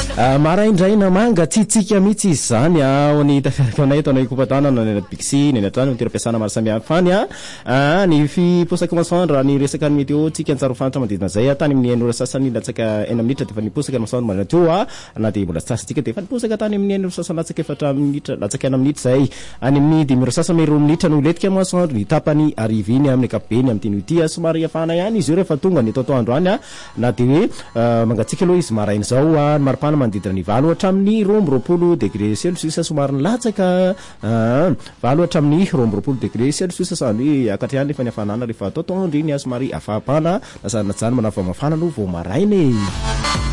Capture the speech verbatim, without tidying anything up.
maraindraina manga tsitsika mihitsy izy zany ao ny tafiakanay taonay kopatanana ny bixi ny atrano toeram-piasana maro samihafa fany a ny fiposaka masoandro raha ny resaka ny météo tsika ny tsaro fantatra manodidina zay tany amin'ny enora sasany latsaka enina minitra de fa niposaka ny masoandro marina teo a na de mbola tsasatsika de fa niposaka tany amin'ny enora sasany latsaka efatra minitra latsaka enina minitra zay any amin'ny dimy ora sasany roa minitra no letika masoandro ny tapany ariviny amin'ny kapeny amin'ny tinutia somary afana ihany izy io rehefa tonga ny totoandro any a na de hoe mangatsika aloha izy maraina zao a maripana manodidina ny valo hatramin'ny roa amby roapolo degré celsius somary latsaka valo hatramin'ny roa amby roapolo degré celsius sany hoe akatriany rehefa ny hafanana rehefa totoandro iny a somary afapana nasana jany manava mafana aloha vao maraina e